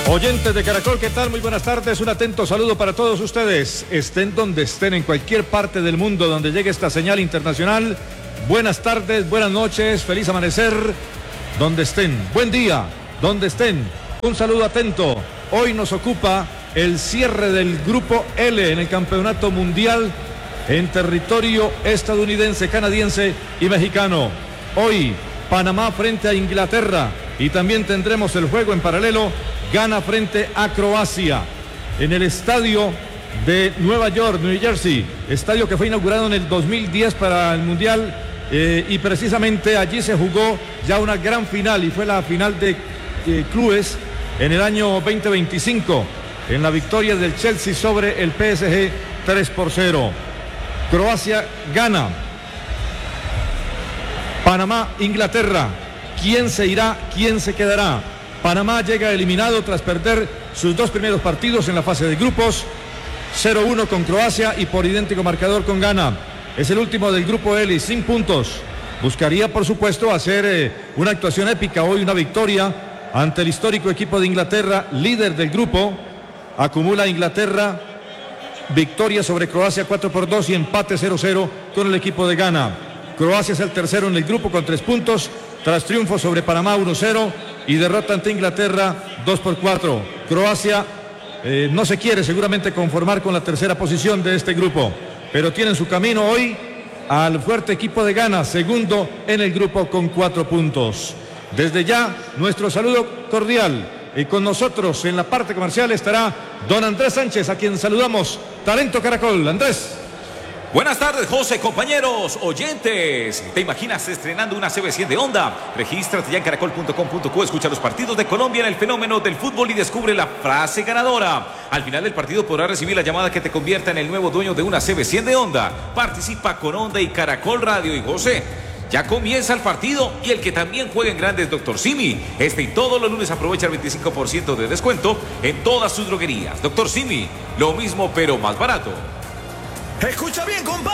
Oyentes de Caracol, ¿qué tal? Muy buenas tardes, un atento saludo para todos ustedes, estén donde estén, en cualquier parte del mundo donde llegue esta señal internacional. Buenas tardes, buenas noches, feliz amanecer, donde estén, buen día, donde estén. Un saludo atento, hoy nos ocupa el cierre del Grupo L en el Campeonato Mundial en territorio estadounidense, canadiense y mexicano. Hoy, Panamá frente a Inglaterra y también tendremos el juego en paralelo, Ghana frente a Croacia en el estadio de Nueva York, New Jersey, estadio que fue inaugurado en el 2010 para el Mundial y precisamente allí se jugó ya una gran final y fue la final de clubes en el año 2025 en la victoria del Chelsea sobre el PSG 3-0. Croacia gana. Panamá, Inglaterra. ¿Quién se irá? ¿Quién se quedará? Panamá llega eliminado tras perder sus dos primeros partidos en la fase de grupos, 0-1 con Croacia y por idéntico marcador con Ghana. Es el último del Grupo L, sin puntos. Buscaría, por supuesto, hacer una actuación épica hoy, una victoria ante el histórico equipo de Inglaterra, líder del grupo. Acumula Inglaterra victoria sobre Croacia 4-2 y empate 0-0 con el equipo de Ghana. Croacia es el tercero en el grupo con 3 puntos, tras triunfo sobre Panamá 1-0 y derrota ante Inglaterra 2-4. Croacia no se quiere seguramente conformar con la tercera posición de este grupo, pero tiene en su camino hoy al fuerte equipo de Ghana, segundo en el grupo con 4 puntos. Desde ya, nuestro saludo cordial. Y con nosotros en la parte comercial estará don Andrés Sánchez, a quien saludamos. Talento Caracol, Andrés. Buenas tardes, José, compañeros, oyentes. ¿Te imaginas estrenando una CB100 de Honda? Regístrate ya en caracol.com.co, escucha los partidos de Colombia en el fenómeno del fútbol y descubre la frase ganadora. Al final del partido podrás recibir la llamada que te convierta en el nuevo dueño de una CB100 de Honda. Participa con Honda y Caracol Radio. Y José, ya comienza el partido y el que también juega en grande es Dr. Simi. Este y todos los lunes aprovecha el 25% de descuento en todas sus droguerías. Dr. Simi, lo mismo pero más barato. Escucha bien, compadre.